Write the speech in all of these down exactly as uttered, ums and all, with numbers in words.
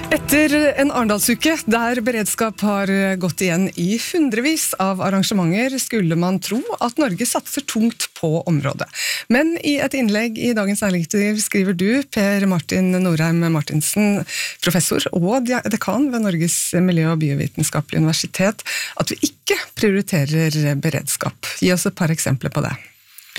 Etter en Arendalsuke, der beredskap har gått igjen i hundrevis av arrangementer, skulle man tro at Norge satser tungt på området. Men i et innlegg i Dagens Næringsliv skriver du, Per Martin Norheim Martinsen, professor og dekan ved Norges Miljø- og Biovitenskapelige Universitet, at vi ikke prioriterer beredskap. Gi oss et par eksempler på det.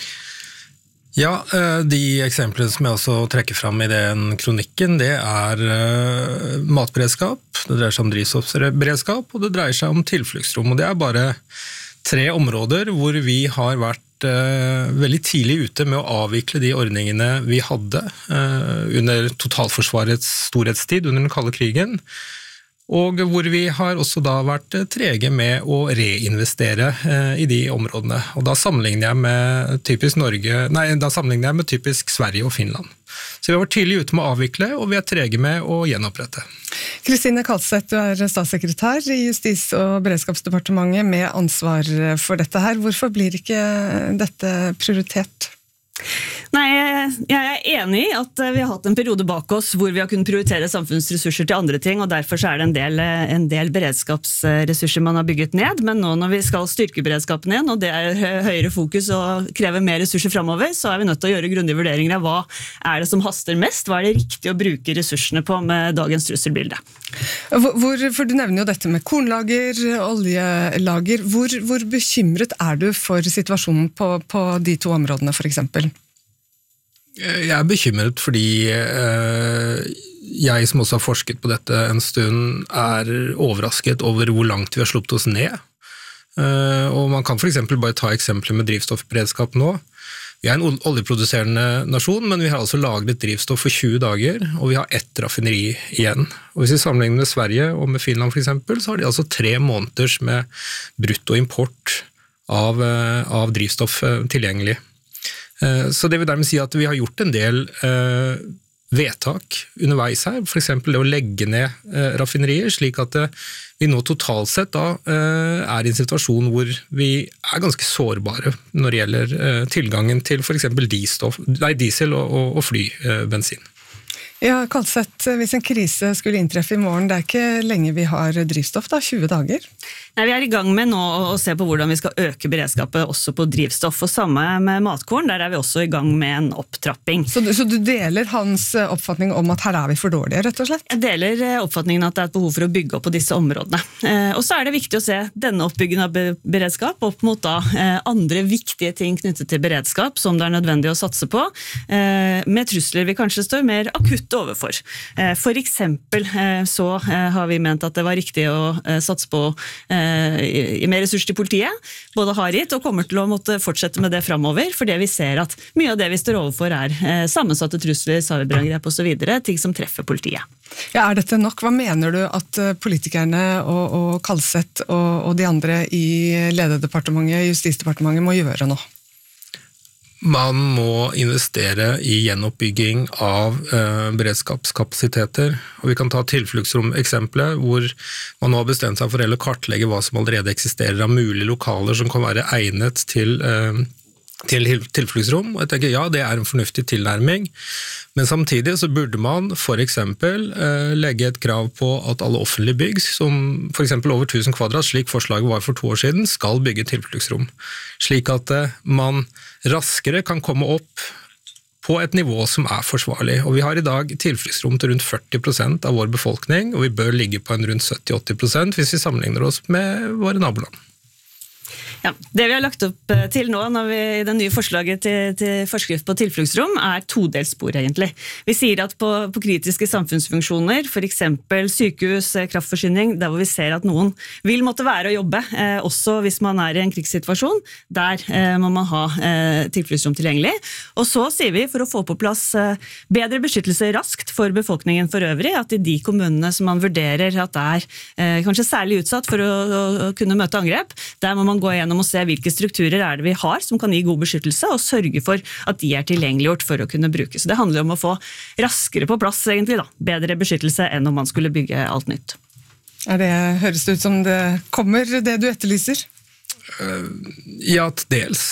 Ja, de eksemplene som jeg også trekker fram i den kronikken, det er matberedskap, det dreier seg om drivstoffberedskap, og det dreier seg om tilfluktsrom. Og det er bare tre områder hvor vi har vært veldig tidlig ute med å avvikle de ordningene vi hadde under totalforsvarets storhetstid, under den kalde krigen, og hvor vi har også da vært trege med å reinvestere i de områdene. Og da sammenligner jeg med typisk Norge, nei, da sammenligner jeg med typisk Sverige og Finland. Så vi har vært tidlig ute med å avvikle, og vi er trege med å gjenopprette. Kristine Kalseth, du er statssekretær i Justis- og beredskapsdepartementet med ansvar for dette her. Hvorfor blir ikke dette prioritert? Nei, jeg er enig i at vi har hatt en periode bak oss hvor vi har kunnet prioritere samfunnsressurser til andre ting, og derfor så er det en del, en del beredskapsressurser man har bygget ned, men nå når vi skal styrke beredskapen igjen, og det er høyere fokus og krever mer ressurser fremover, så er vi nødt til å gjøre grundige vurderinger av hva er det som haster mest, hva er det riktig å bruke ressursene på med dagens trusselbilde. Hvor, for du nevner jo dette med kornlager, oljelager, hvor, hvor bekymret er du for situasjonen på, på de to områdene for eksempel? Jeg er bekymret fordi eh, jeg som også har forsket på dette en stund er overrasket over hvor langt vi har sluppet oss ned. Eh, og man kan for eksempel bare ta eksempler med drivstoffberedskap nå. Vi er en oljeproduserende nasjon, men vi har altså lagret drivstoff for tjue dager, og vi har ett raffineri igjen. Og hvis vi sammenligner med Sverige og med Finland for eksempel, så har de altså tre måneders med brutto import av, av drivstoff tilgjengelig. Så det vil dermed si at vi har gjort en del eh, vedtak underveis her, for eksempel det å legge ned eh, raffinerier, slik at eh, vi nå totalt sett da, eh, er i en situasjon hvor vi er ganske sårbare når det gjelder eh, tilgangen til for eksempel diesel og, og, og flybensin. Eh, ja, Kalseth, hvis en krise skulle inntreffe i morgen, det er ikke lenge vi har drivstoff da, tjue dager? Nei, vi er i gang med nå å se på hvordan vi skal øke beredskapet også på drivstoff, og samme med matkorn, der er vi også i gang med en opptrapping. Så du, så du deler hans oppfatning om at her er vi for dårlige, rett og slett? Jeg deler oppfatningen at det er et behov for å bygge opp på disse områdene. Eh, og så er det viktig å se denne oppbyggingen av beredskap opp mot da, eh, andre viktige ting knyttet til beredskap, som det er nødvendig å satse på, eh, med trusler vi kanskje står mer akutt overfor. Eh, for eksempel eh, så eh, har vi ment at det var riktig å eh, satse på eh, i mer ressurser til politiet, både har gitt og kommer til å måtte fortsette med det fremover, fordi vi ser at mye av det vi står overfor er eh, sammensatte trusler, cyberangrep og så videre, ting som treffer politiet. Ja, er dette nok? Hva mener du at politikerne og, og Kalseth og, og de andre i lederdepartementet, Justisdepartementet må gjøre nå? Man må investere i gjenoppbygging av eh, beredskapskapasiteter, og vi kan ta tilfluktsrom-eksemplet, hvor man nå har bestemt seg for å kartlegge hva som allerede eksisterer av mulige lokaler som kan være egnet til, eh, til tilfluktsrom, og jeg tenker ja, det er en fornuftig tilnærming, men samtidig så burde man for eksempel eh, legge et krav på at alle offentlige bygg, som for eksempel over tusen kvadrat, slik forslaget var for to år siden, skal bygge tilfluktsrom, slik at eh, man raskere kan komme opp på et nivå som er forsvarlig. Og vi har i dag tilfluktsrom til rundt førti prosent av vår befolkning, og vi bør ligge på en rundt sytti til åtti prosent hvis vi sammenligner oss med våre naboland. Ja, det vi har lagt opp til nå, når vi i det nye forslaget til, til forskrift på tilfluktsrom, er todelsspor egentlig. Vi sier at på, på kritiske samfunnsfunksjoner, for eksempel sykehus, kraftforsyning, der hvor vi ser at noen vil måtte være å jobbe, eh, også hvis man er i en krigssituasjon, der eh, må man ha eh, tilfluktsrom tilgjengelig. Og så sier vi, for å få på plass eh, bedre beskyttelse raskt for befolkningen for øvrig, at i de kommunene som man vurderer at er eh, kanskje særlig utsatt for å, å, å kunne møte angrep, der må man gå igjennom å se hvilke strukturer er det vi har som kan gi god beskyttelse, og sørge for at de er tilgjengeliggjort for å kunne brukes. Så det handler om å få raskere på plass, egentlig, da. Bedre beskyttelse enn om man skulle bygge alt nytt. Er det, høres det ut som det kommer, det du etterlyser? Uh, ja, dels.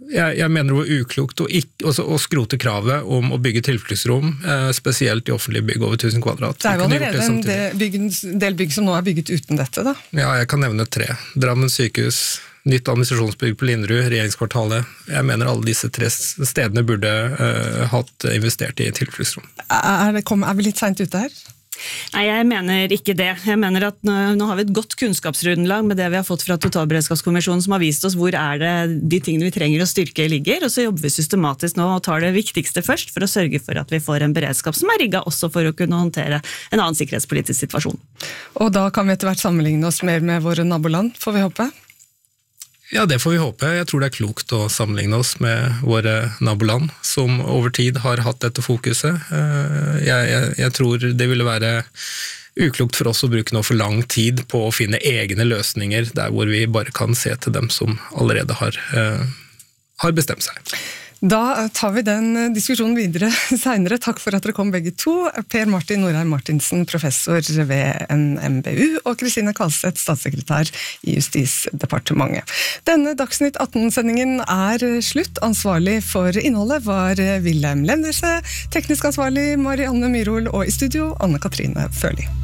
Jeg, jeg mener det var uklokt å, ikke, også, å skrote kravet om å bygge tilfluktsrom, eh, spesielt i offentlige bygg over tusen kvadrat. Det er jo allerede en del bygg, del bygg som nå er bygget uten dette, da. Ja, jeg kan nevne tre. Drammen sykehus, nytt administrasjonsbygg på Linderud, regjeringskvartalet. Jeg mener alle disse tre stedene burde eh, hatt investert i tilfluktsrom. Er, det, kom, er vi litt sent ute her? Nei, jeg mener ikke det. Jeg mener at nå, nå har vi et godt kunnskapsrundelag med det vi har fått fra Totalberedskapskommisjonen, som har vist oss hvor er det de tingene vi trenger å styrke ligger, og så jobber vi systematisk nå og tar det viktigste først for å sørge for at vi får en beredskap som er rigget også for å kunne håndtere en annen sikkerhetspolitisk situasjon. Og da kan vi etter hvert sammenligne oss mer med våre naboland, får vi håpe? Ja, det får vi håpe. Jeg tror det er klokt å sammenligne oss med våre naboland, som over tid har hatt dette fokuset. Jeg, jeg, jeg tror det ville være uklokt for oss å bruke nå for lang tid på å finne egne løsninger, der hvor vi bare kan se til dem som allerede har, har bestemt seg. Da tar vi den diskusjonen videre senere. Takk for at dere kom begge to. Per Martin Norheim Martinsen, professor ved N M B U, og Kristine Kvalseth, statssekretær i Justisdepartementet. Denne Dagsnytt atten-sendingen er slutt. Ansvarlig for innholdet var Wilhelm Lenderse, teknisk ansvarlig Marianne Myrhol, og i studio Anne Katrine Førli.